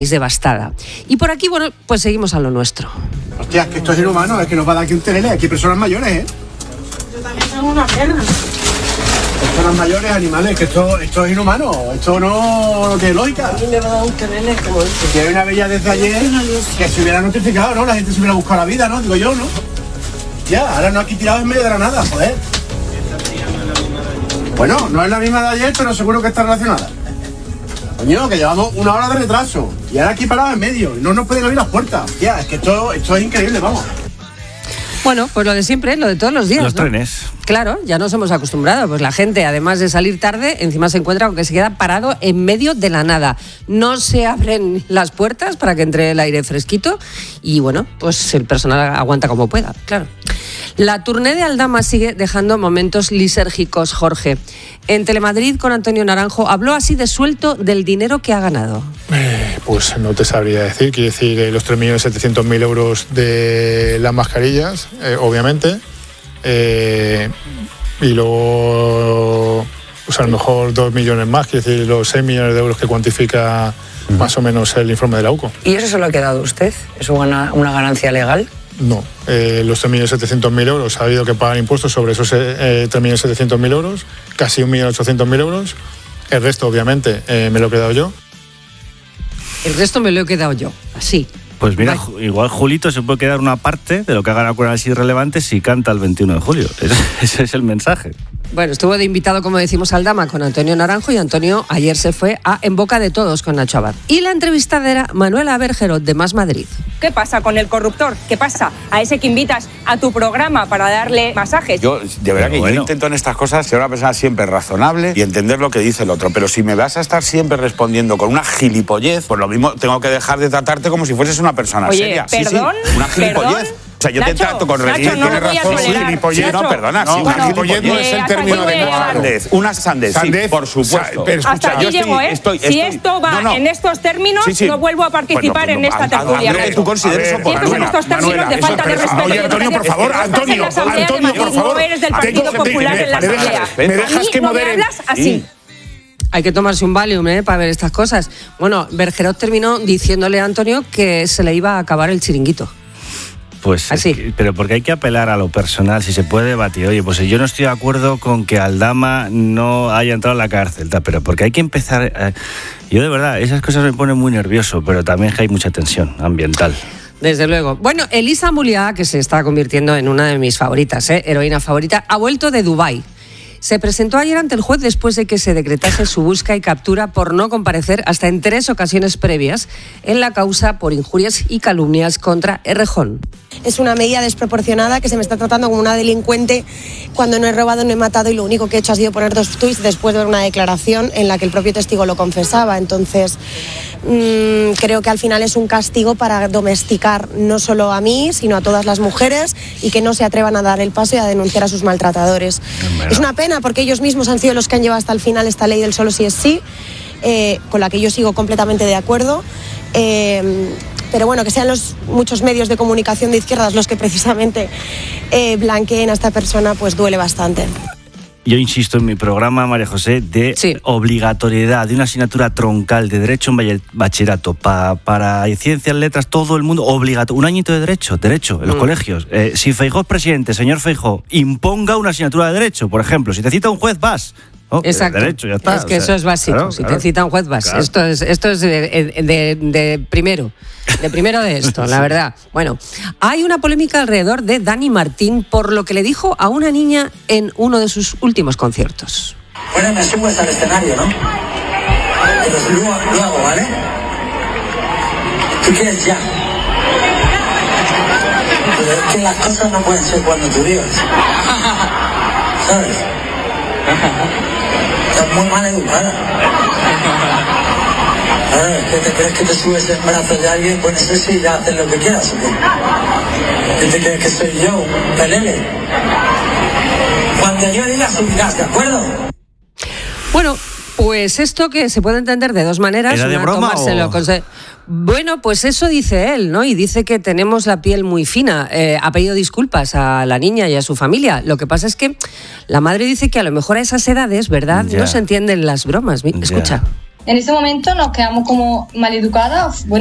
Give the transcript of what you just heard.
devastada. Y por aquí, bueno, pues seguimos a lo nuestro. Hostia, es que esto es inhumano, es que nos va a dar aquí un terele, aquí hay personas mayores, ¿eh? Yo también tengo una perra. Personas mayores, animales, que esto es inhumano, esto no tiene lógica. A mí me va a dar un terele, como dice. Que hay una bella desde ayer que se hubiera notificado, ¿no? La gente se hubiera buscado la vida, ¿no? Digo yo, ¿no? Ya, ahora no aquí tirado en medio de la nada, joder. Bueno, no es la misma de ayer, pero seguro que está relacionada. Coño, que llevamos 1 hora de retraso y ahora aquí parados en medio y no nos pueden abrir las puertas. Tía, es que esto es increíble, vamos. Bueno, pues lo de siempre, lo de todos los días, Los ¿no? trenes. Claro, ya nos hemos acostumbrado. Pues la gente, además de salir tarde, encima se encuentra con que se queda parado en medio de la nada. No se abren las puertas para que entre el aire fresquito y, bueno, pues el personal aguanta como pueda, claro. La tournée de Aldama sigue dejando momentos lisérgicos, Jorge. En Telemadrid, con Antonio Naranjo, habló así de suelto del dinero que ha ganado. Pues no te sabría decir. Quiere decir los 3.700.000 euros de las mascarillas, obviamente. Y luego, pues a lo mejor 2 millones más, quiere decir los 6 millones de euros que cuantifica más o menos el informe de la UCO. ¿Y eso se lo ha quedado usted? ¿Es una ganancia legal? No, los 3.700.000 euros, ha habido que pagar impuestos sobre esos 3.700.000 euros, casi 1.800.000 euros. El resto, obviamente, me lo he quedado yo. El resto me lo he quedado yo, así. Pues mira, igual Julito se puede quedar una parte de lo que ha ganado con análisis relevantes si canta el 21 de julio. Ese es el mensaje. Bueno, estuvo de invitado, como decimos, Aldama con Antonio Naranjo y Antonio ayer se fue a En Boca de Todos con Nacho Abad. Y la entrevistada era Manuela Bergerot de Más Madrid. ¿Qué pasa con el corruptor? ¿Qué pasa a ese que invitas a tu programa para darle masajes? Yo, de verdad, yo intento en estas cosas ser una persona siempre razonable y entender lo que dice el otro. Pero si me vas a estar siempre respondiendo con una gilipollez, pues lo mismo tengo que dejar de tratarte como si fueses una persona seria. ¿Perdón? Sí, una gilipollez. O sea, yo Nacho, te trato con respeto. Nacho, no lo voy a tolerar. Gilipollez, no, perdona. No, sí, una gilipollez no es el término adecuado. Una sandez, sí, por supuesto. Pero escucha, hasta aquí llego, ¿eh? Si esto va en estos términos, no vuelvo a participar en esta tertulia. ¿Tú consideras eso? Si esto es en estos términos de falta de respeto. Oye, Antonio, por favor, Antonio, por favor. No eres del Partido Popular en la Asamblea. ¿Me dejas que no me modere? hablas así. Hay que tomarse un Valium, para ver estas cosas. Bueno, Bergerot terminó diciéndole a Antonio que se le iba a acabar el chiringuito. Pues así. Pero porque hay que apelar a lo personal, si se puede debatir. Oye, pues yo no estoy de acuerdo con que Aldama no haya entrado a la cárcel, pero porque hay que empezar... Yo de verdad, esas cosas me ponen muy nervioso, pero también hay mucha tensión ambiental. Desde luego. Bueno, Elisa Mouliá, que se está convirtiendo en una de mis favoritas, heroína favorita, ha vuelto de Dubái. Se presentó ayer ante el juez después de que se decretase su busca y captura por no comparecer hasta en 3 ocasiones previas en la causa por injurias y calumnias contra Errejón. Es una medida desproporcionada que se me está tratando como una delincuente cuando no he robado, no he matado y lo único que he hecho ha sido poner 2 tuits después de ver una declaración en la que el propio testigo lo confesaba. Entonces, creo que al final es un castigo para domesticar no solo a mí, sino a todas las mujeres y que no se atrevan a dar el paso y a denunciar a sus maltratadores. Es una pena porque ellos mismos han sido los que han llevado hasta el final esta ley del solo sí es sí, con la que yo sigo completamente de acuerdo. Pero bueno, que sean los muchos medios de comunicación de izquierdas los que precisamente blanqueen a esta persona, pues duele bastante. Yo insisto en mi programa, María José, de obligatoriedad de una asignatura troncal de Derecho en bachillerato para Ciencias, Letras, todo el mundo, obligatorio. 1 añito de Derecho en los colegios. Si Feijóo es presidente, señor Feijóo, imponga una asignatura de Derecho, por ejemplo. Si te cita un juez, vas. Exacto. Derecho, ya está. Es que eso es básico. Claro, si te cita un juez, vas. Claro. Esto es de primero. De primero de esto, la verdad. Bueno, hay una polémica alrededor de Dani Martín por lo que le dijo a una niña en uno de sus últimos conciertos. Bueno, me subes al escenario, ¿no? Pero lo hago, ¿vale? ¿Tú quieres ya? Pero es que las cosas no pueden ser cuando tú digas. ¿Sabes? Estás muy mal educada. ¿Qué te crees que te subes en brazos de alguien? Pues no sé si ya haces lo que quieras o qué. ¿Qué te crees que soy yo? ¿Un pelele? Cuando yo diga subirás, ¿de acuerdo? Bueno, pues esto que se puede entender de 2 maneras. ¿Era de broma o...? Bueno, pues eso dice él, ¿no? Y dice que tenemos la piel muy fina. Ha pedido disculpas a la niña y a su familia. Lo que pasa es que la madre dice que a lo mejor a esas edades, ¿verdad? No se entienden las bromas. Escucha. En ese momento nos quedamos como maleducadas. Bueno,